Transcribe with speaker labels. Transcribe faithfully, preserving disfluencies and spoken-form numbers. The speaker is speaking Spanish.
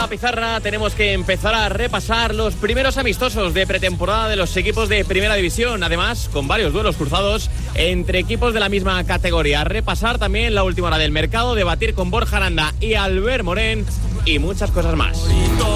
Speaker 1: la pizarra tenemos que empezar a repasar los primeros amistosos de pretemporada de los equipos de Primera División, además con varios duelos cruzados entre equipos de la misma categoría. Repasar también la última hora del mercado, debatir con Borja Aranda y Albert Morén y muchas cosas más.